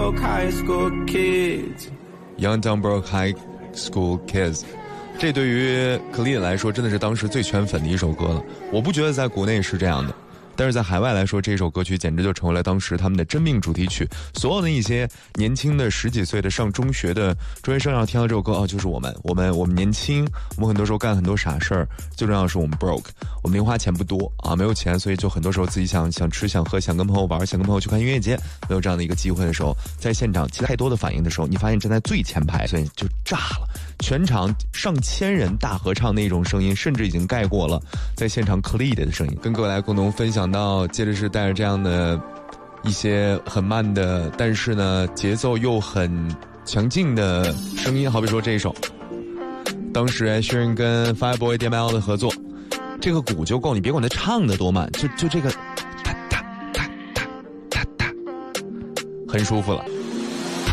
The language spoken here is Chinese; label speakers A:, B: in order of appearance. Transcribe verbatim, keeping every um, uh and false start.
A: broke high school kids.
B: Young Dumb Broke High School Kids， 这对于可丽来说真的是当时最圈粉的一首歌了。我不觉得在国内是这样的，但是在海外来说，这首歌曲简直就成为了当时他们的真命主题曲。所有的一些年轻的十几岁的上中学的中学生要听到这首歌，哦，就是我们，我们，我们年轻，我们很多时候干很多傻事儿，最重要的是我们 broke， 我们零花钱不多啊，没有钱，所以就很多时候自己想想吃、想喝、想跟朋友玩、想跟朋友去看音乐节，没有这样的一个机会的时候，在现场其实太多的反应的时候，你发现站在最前排，所以就炸了。全场上千人大合唱那种声音，甚至已经盖过了在现场 Khalid 的声音。跟各位来共同分享到，接着是带着这样的一些很慢的，但是呢节奏又很强劲的声音，好比说这一首，当时 Ed Sheeran 跟 Fireboy D M L 的合作，这个鼓就够，你别管它唱的多慢，就就这个哒哒哒哒哒哒，很舒服了。